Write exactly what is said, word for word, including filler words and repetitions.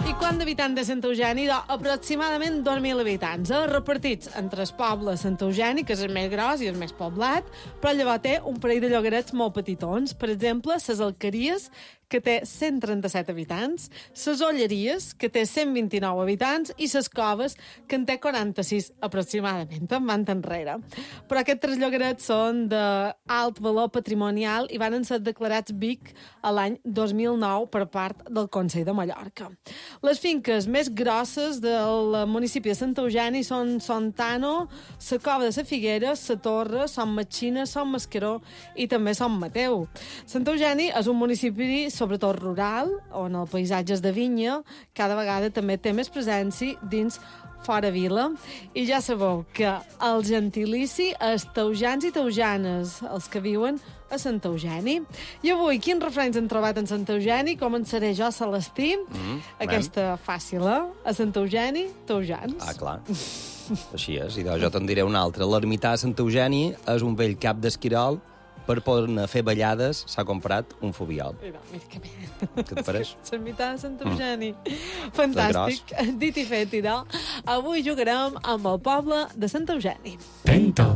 I quant d'habitants de Sant Eugeni? Doncs aproximadament dos mil habitants, eh? repartits entre el poble de Sant Eugeni, que és el més gros i el més poblat, però llavors té un parell de llogarets molt petitons. Per exemple, les Alqueries, que té cent trenta-set habitants, les Olleries, que té cent vint-i-nou habitants, i les Coves, que en té quaranta-sis aproximadament, en van enrere. Però aquests tres llogarets són d'alt valor patrimonial i van ser declarats B I C a l'any dos mil nou per part del Consell de Mallorca. Les finques més grosses del municipi de Sant Eugeni són Sontano, la Cova de la Figuera, la Torre, Son Matxina, Son Mascaró i també Son Mateu. Sant Eugeni és un municipi sobretot rural, on el paisatge és de vinya, cada vegada també té més presència dins fora vila. I ja sabeu que el gentilici és teujans i teujanes, els que viuen a Sant Eugeni. I avui, quins refrenys han trobat en Sant Eugeni? Començaré jo, Celestí. Mm, Aquesta fàcil, eh? A Sant Eugeni, teujans. Ah, clar. Així és. I jo te'n diré una altra. L'ermità de Sant Eugeni és un vell cap d'esquirol. Per poder fer ballades s'ha comprat un fobial. Mira, mira que bé. Què et pareix? L'ermità de Sant Eugeni. Mm. Fantàstic. Dit i fet, idò. Avui jugarem amb el poble de Sant Eugeni. Penta.